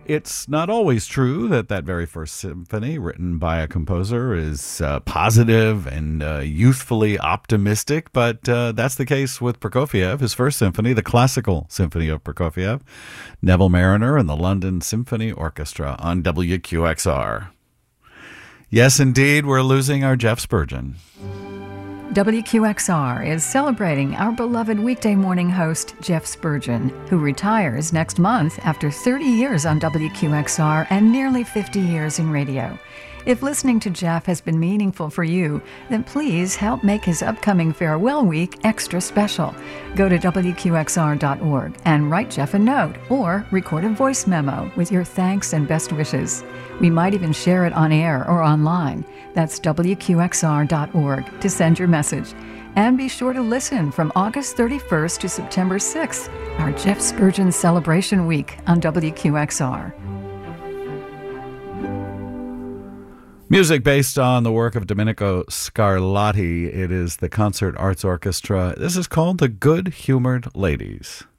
It's not always true that very first symphony, written by a composer, is positive and youthfully optimistic, but that's the case with Prokofiev. His first symphony, the Classical Symphony of Prokofiev, Neville Marriner and the London Symphony Orchestra on WQXR. Yes, indeed, we're losing our Jeff Spurgeon. WQXR is celebrating our beloved weekday morning host, Jeff Spurgeon, who retires next month after 30 years on WQXR and nearly 50 years in radio. If listening to Jeff has been meaningful for you, then please help make his upcoming farewell week extra special. Go to WQXR.org and write Jeff a note or record a voice memo with your thanks and best wishes. We might even share it on air or online. That's WQXR.org to send your message. And be sure to listen from August 31st to September 6th, our Jeff Spurgeon Celebration Week on WQXR. Music based on the work of Domenico Scarlatti. It is the Concert Arts Orchestra. This is called The Good Humored Ladies.